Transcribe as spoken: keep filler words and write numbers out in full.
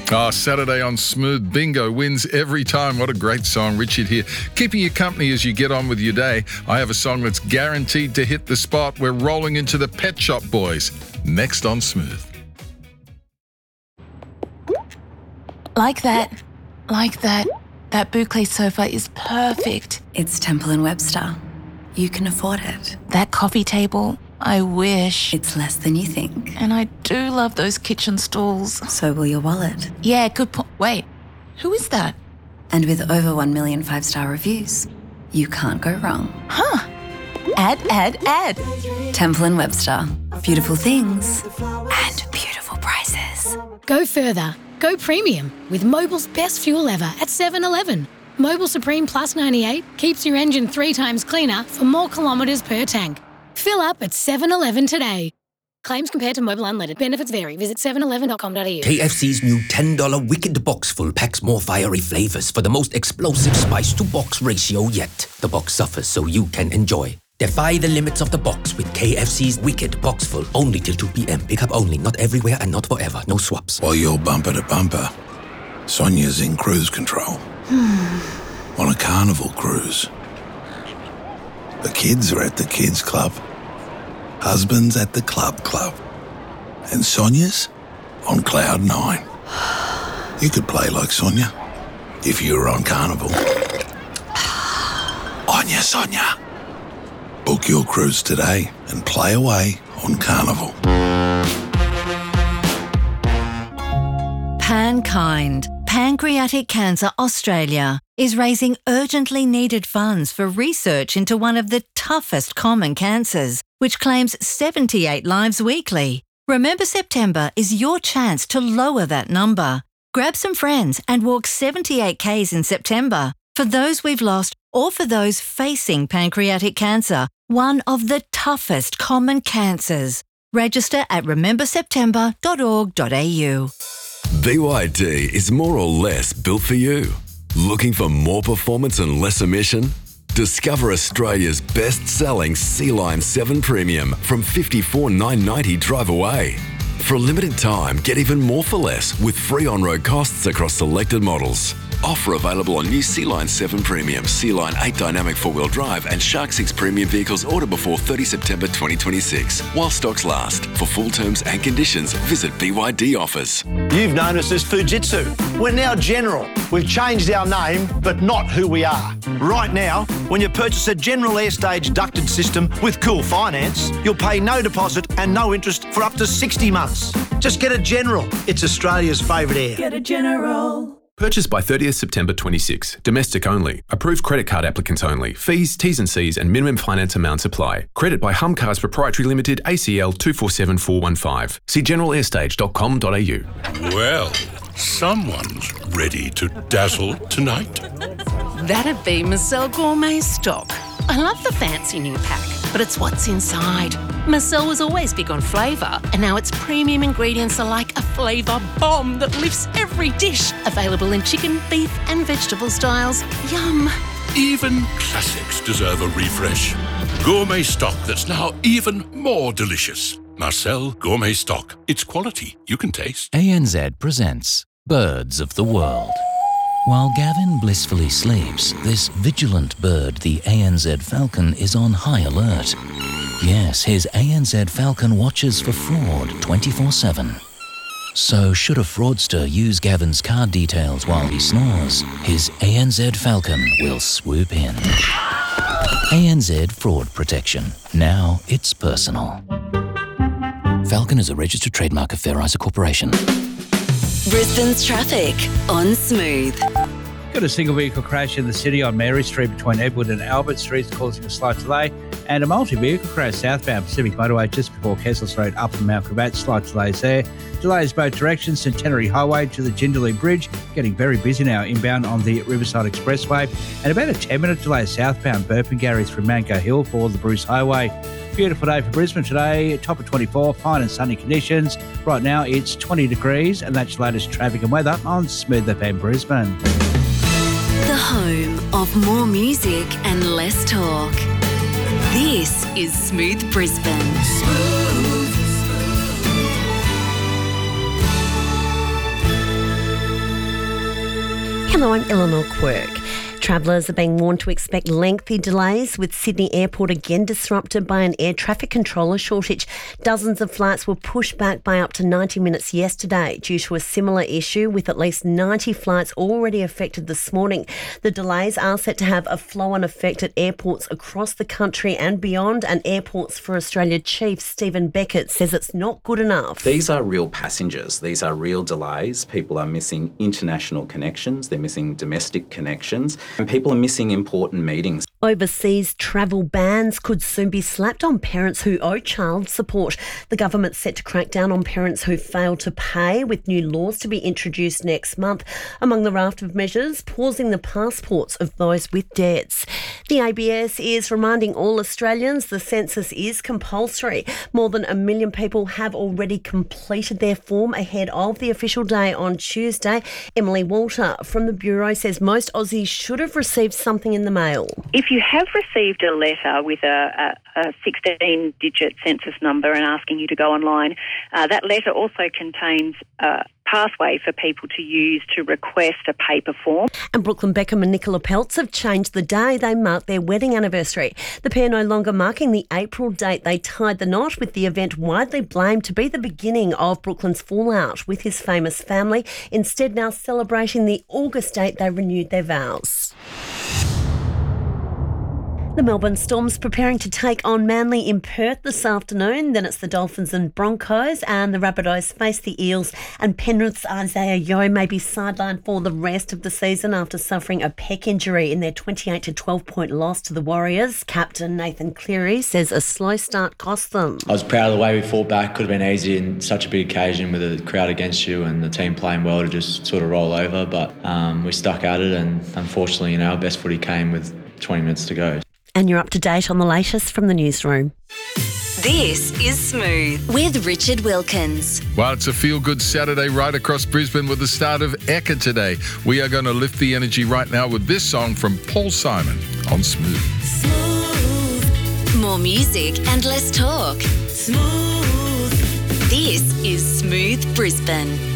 Oh, Saturday on Smooth Bingo wins every time. What a great song. Richard here, keeping you company as you get on with your day. I have a song that's guaranteed to hit the spot. We're rolling into the Pet Shop Boys. Next on Smooth. Like that. Like that. That boucle sofa is perfect. It's Temple and Webster. You can afford it. That coffee table, I wish. It's less than you think. And I do love those kitchen stools. So will your wallet. Yeah, good point. Wait, who is that? And with over one million five-star reviews, you can't go wrong. Huh. Add, add, add. Temple and Webster. Beautiful things and beautiful prices. Go further. Go premium with Mobil's best fuel ever at seven eleven. Mobil Supreme Plus ninety-eight keeps your engine three times cleaner for more kilometres per tank. Fill up at seven eleven today. Claims compared to Mobil Unleaded. Benefits vary. Visit seven eleven dot com dot a u. K F C's new ten dollar Wicked Box Full packs more fiery flavours for the most explosive spice-to-box ratio yet. The box suffers so you can enjoy. Defy the limits of the box with K F C's Wicked Box Full. Only till two p.m. Pick up only. Not everywhere and not forever. No swaps. While you're bumper to bumper, Sonia's in cruise control. On a carnival cruise. The kids are at the kids club. Husband's at the club club. And Sonia's on cloud nine. You could play like Sonia if you were on carnival. Onya Sonia. Book your cruise today and play away on Carnival. Pankind, Pancreatic Cancer Australia, is raising urgently needed funds for research into one of the toughest common cancers, which claims seventy-eight lives weekly. Remember September is your chance to lower that number. Grab some friends and walk seventy-eight kays in September for those we've lost or for those facing pancreatic cancer, one of the toughest common cancers. Register at remember september dot org dot a u. B Y D is more or less built for you. Looking for more performance and less emission? Discover Australia's best-selling Sea-Line seven Premium from fifty-four thousand nine hundred ninety dollars drive away. For a limited time, get even more for less with free on-road costs across selected models. Offer available on new Sea-Line seven Premium, Sea-Line eight Dynamic four-wheel drive and Shark six Premium vehicles order before thirtieth September twenty twenty-six. While stocks last. For full terms and conditions, visit B Y D Offers. You've known us as Fujitsu. We're now General. We've changed our name, but not who we are. Right now, when you purchase a General Airstage ducted system with Cool Finance, you'll pay no deposit and no interest for up to sixty months. Just get a General. It's Australia's favourite air. Get a General. Purchased by thirtieth September twenty-six. Domestic only. Approved credit card applicants only. Fees, T's and C's and minimum finance amounts apply. Credit by Hum Cars Proprietary Limited, A C L two four seven four one five. See general airstage dot com dot a u. Well, someone's ready to dazzle tonight. That'd be Marcel Gourmet Stock. I love the fancy new pack, but it's what's inside. Marcel was always big on flavour, and now its premium ingredients are like a flavour bomb that lifts every dish. Available in chicken, beef and vegetable styles. Yum. Even classics deserve a refresh. Gourmet stock that's now even more delicious. Marcel Gourmet Stock. It's quality you can taste. A N Z presents Birds of the World. While Gavin blissfully sleeps, this vigilant bird, the A N Z falcon, is on high alert. Yes, his A N Z falcon watches for fraud twenty-four seven. So should a fraudster use Gavin's card details while he snores, his A N Z falcon will swoop in. A N Z Fraud Protection. Now it's personal. Falcon is a registered trademark of Fair Isa Corporation. Brisbane's traffic on Smooth. Got a single vehicle crash in the city on Mary Street between Edward and Albert Streets, causing a slight delay, and a multi-vehicle crash southbound Pacific Motorway just before Kessels Road up from Mount Gravatt. Slight delays there. Delays both directions. Centenary Highway to the Jindalee Bridge, getting very busy now inbound on the Riverside Expressway, and about a ten-minute delay southbound Burpengary through Mango Hill for the Bruce Highway. Beautiful day for Brisbane today, top of twenty-four, fine and sunny conditions. Right now it's twenty degrees, and that's your latest traffic and weather on Smooth F M Brisbane. The home of more music and less talk. This is Smooth Brisbane. Smooth. Hello, I'm Eleanor Quirk. Travellers are being warned to expect lengthy delays, with Sydney Airport again disrupted by an air traffic controller shortage. Dozens of flights were pushed back by up to ninety minutes yesterday due to a similar issue, with at least ninety flights already affected this morning. The delays are set to have a flow-on effect at airports across the country and beyond, and Airports for Australia Chief Stephen Beckett says it's not good enough. These are real passengers. These are real delays. People are missing international connections. They're missing domestic connections. And people are missing important meetings. Overseas travel bans could soon be slapped on parents who owe child support. The government's set to crack down on parents who fail to pay, with new laws to be introduced next month. Among the raft of measures, pausing the passports of those with debts. The A B S is reminding all Australians the census is compulsory. More than a million people have already completed their form ahead of the official day on Tuesday. Emily Walter from the Bureau says most Aussies should have received something in the mail. If you have received a letter with a, a, a sixteen-digit census number and asking you to go online, uh, that letter also contains a pathway for people to use to request a paper form. And Brooklyn Beckham and Nicola Peltz have changed the day they mark their wedding anniversary. The pair no longer marking the April date they tied the knot, with the event widely blamed to be the beginning of Brooklyn's fallout with his famous family, instead now celebrating the August date they renewed their vows. The Melbourne Storm's preparing to take on Manly in Perth this afternoon. Then it's the Dolphins and Broncos, and the Rabbitohs face the Eels. And Penrith's Isaiah Yeo may be sidelined for the rest of the season after suffering a pec injury in their twenty-eight to twelve point loss to the Warriors. Captain Nathan Cleary says a slow start cost them. I was proud of the way we fought back. Could have been easy in such a big occasion with a crowd against you and the team playing well to just sort of roll over. But um, we stuck at it, and unfortunately, you know, our best footy came with twenty minutes to go. And you're up to date on the latest from the newsroom. This is Smooth with Richard Wilkins. Well, it's a feel-good Saturday right across Brisbane with the start of Ekka today. We are going to lift the energy right now with this song from Paul Simon on Smooth. Smooth. More music and less talk. Smooth. This is Smooth Brisbane.